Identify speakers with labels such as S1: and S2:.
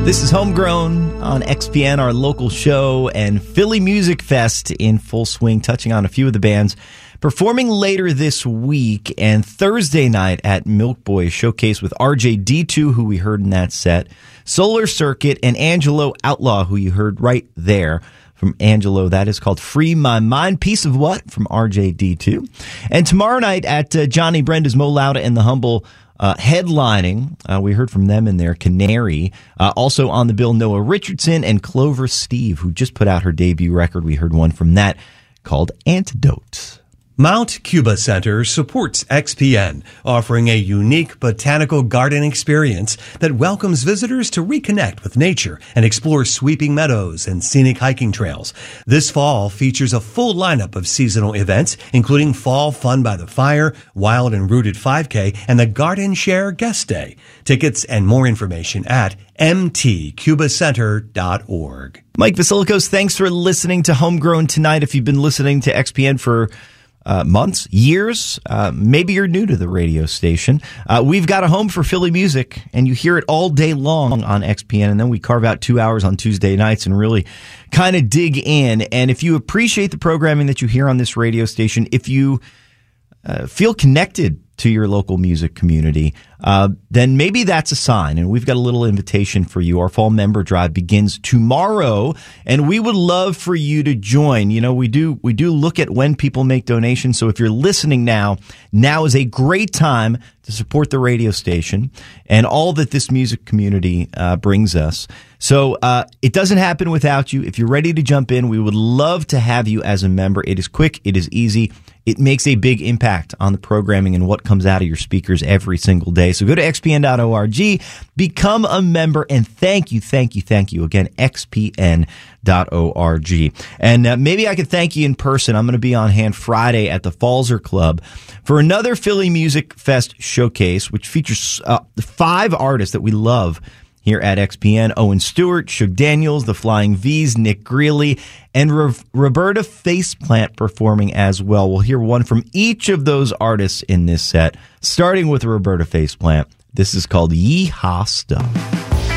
S1: This is Homegrown on XPN, our local show, and Philly Music Fest in full swing, touching on a few of the bands performing later this week. And Thursday night at Milk Boy Showcase with RJD2, who we heard in that set, Solar Circuit, and Angelo Outlaw, who you heard right there from Angelo. That is called Free My Mind. Piece of What from RJD2. And tomorrow night at Johnny Brenda's, Mo Lauda and the Humble headlining. We heard from them in their Canary. Also on the bill, Noah Richardson and Clover Steve, who just put out her debut record. We heard one from that called Antidote.
S2: Mount Cuba Center supports XPN, offering a unique botanical garden experience that welcomes visitors to reconnect with nature and explore sweeping meadows and scenic hiking trails. This fall features a full lineup of seasonal events, including Fall Fun by the Fire, Wild and Rooted 5K, and the Garden Share Guest Day. Tickets and more information at mtcubacenter.org.
S1: Mike Vasilikos, thanks for listening to Homegrown tonight. If you've been listening to XPN for months, years, maybe you're new to the radio station. We've got a home for Philly music, and you hear it all day long on XPN, and then we carve out 2 hours on Tuesday nights and really kind of dig in. And if you appreciate the programming that you hear on this radio station, if you feel connected to your local music community, then maybe that's a sign. And we've got a little invitation for you. Our fall member drive begins tomorrow, and we would love for you to join. You know, we do look at when people make donations. So if you're listening now is a great time to support the radio station and all that this music community brings us. So it doesn't happen without you. If you're ready to jump in, we would love to have you as a member. It is quick. It is easy. It makes a big impact on the programming and what comes out of your speakers every single day. So go to xpn.org, become a member, and thank you again, xpn.org. And maybe I could thank you in person. I'm going to be on hand Friday at the Falzer Club for another Philly Music Fest showcase, which features 5 artists that we love here at XPN: Owen Stewart, Shug Daniels, The Flying V's, Nick Greeley, and Roberta Faceplant performing as well. We'll hear one from each of those artists in this set, starting with Roberta Faceplant. This is called Yeehaw Stuff.